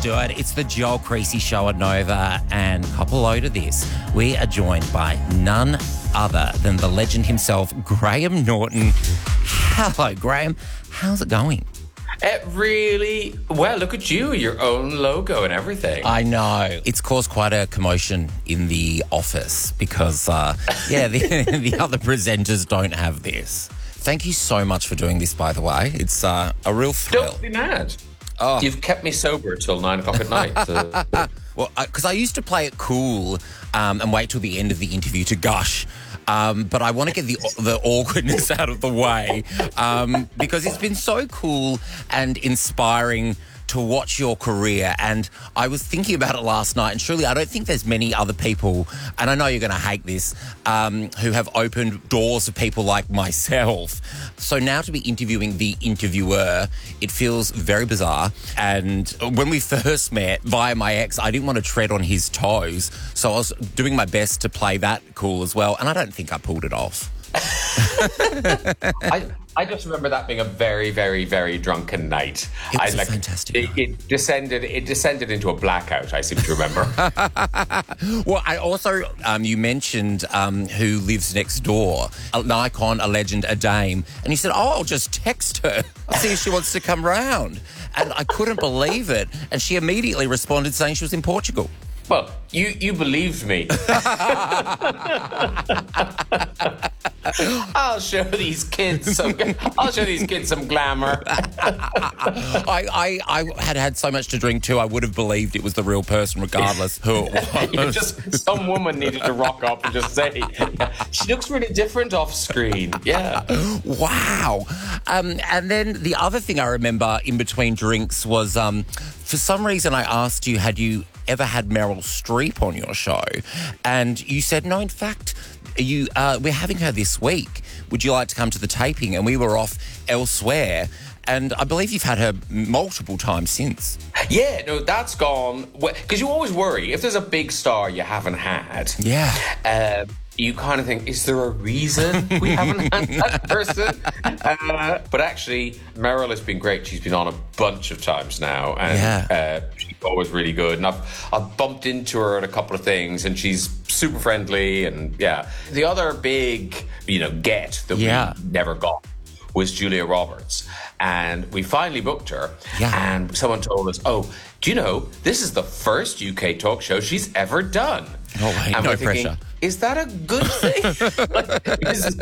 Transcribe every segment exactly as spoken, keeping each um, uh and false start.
do it. It's the Joel Creasy Show at Nova, and cop a load of this. We are joined by none other than the legend himself, Graham Norton. Hello, Graham. How's it going? It really, well, look at you, your own logo and everything. I know. It's caused quite a commotion in the office because, uh, yeah, the, the other presenters don't have this. Thank you so much for doing this, by the way. It's uh, a real thrill. Don't be mad. Oh. You've kept me sober till nine o'clock at night. So. Well, because I, I used to play it cool um, and wait till the end of the interview to gush. Um, but I want to get the the awkwardness out of the way um, because it's been so cool and inspiring to watch your career. And I was thinking about it last night, and truly I don't think there's many other people, and I know you're going to hate this, um, who have opened doors for people like myself. So now to be interviewing the interviewer, it feels very bizarre. And when we first met via my ex, I didn't want to tread on his toes. So I was doing my best to play that cool as well. And I don't think I pulled it off. I, I just remember that being a very, very, very drunken night. It was I, a like, fantastic it, night. it descended. It descended into a blackout. I seem to remember. Well, I also um, you mentioned um, who lives next door, an icon, a legend, a dame, and you said, "Oh, I'll just text her. I'll see if she wants to come round." And I couldn't believe it, and she immediately responded saying she was in Portugal. Well, you you believed me. I'll show these kids some. I'll show these kids some glamour. I, I I had had so much to drink too. I would have believed it was the real person, regardless who it You was. just some woman needed to rock up and just say, "She looks really different off screen." Yeah. Wow. Um, and then the other thing I remember in between drinks was, um, for some reason, I asked you, had you ever had Meryl Streep on your show? And you said, no, in fact, you uh, we're having her this week. Would you like to come to the taping? And we were off elsewhere. And I believe you've had her multiple times since. Yeah, no, that's gone. Because you always worry, if there's a big star you haven't had, Yeah. uh, you kind of think, is there a reason we haven't had that person? Uh, but actually, Meryl has been great. She's been on a bunch of times now. And Yeah. uh, she's always really good. And I've, I've bumped into her at a couple of things, and she's super friendly. And yeah. The other big, you know, get that Yeah. we never got was Julia Roberts. And we finally booked her. Yeah. And someone told us, oh, do you know, this is the first U K talk show she's ever done. Oh, wait, and no we're thinking, pressure. is that a good thing? Like, is,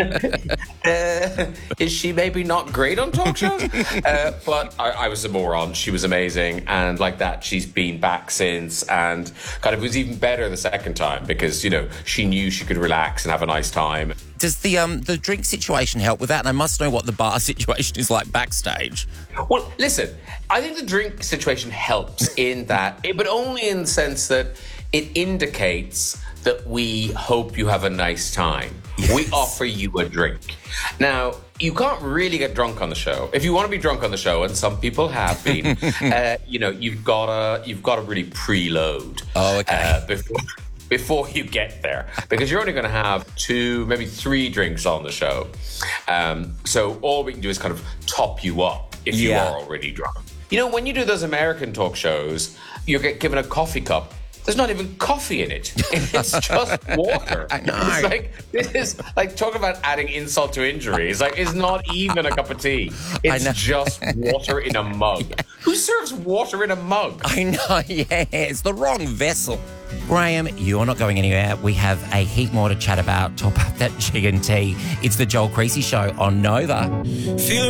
uh, is she maybe not great on talk shows? Uh, but I, I was a moron. She was amazing. And like that, she's been back since. And kind of was even better the second time because, you know, she knew she could relax and have a nice time. Does the um the drink situation help with that? And I must know what the bar situation is like backstage. Well, listen, I think the drink situation helps in that, but only in the sense that it indicates that we hope you have a nice time. Yes. We offer you a drink. Now, you can't really get drunk on the show. If you want to be drunk on the show, and some people have been, uh, you know, you've got to you've got to really preload. Oh, okay. Uh, before before you get there, because you're only going to have two, maybe three drinks on the show. Um, so all we can do is kind of top you up if you Yeah. are already drunk. You know, when you do those American talk shows, you get given a coffee cup. There's not even coffee in it. It's just water. I know. It's like, this is like, talking about adding insult to injury. It's like, it's not even a cup of tea. I know. It's just water in a mug. Yeah. Who serves water in a mug? I know, yeah, it's the wrong vessel. Graham, you're not going anywhere. We have a heap more to chat about. Top up that G and T. It's the Joel Creasy Show on Nova. Feel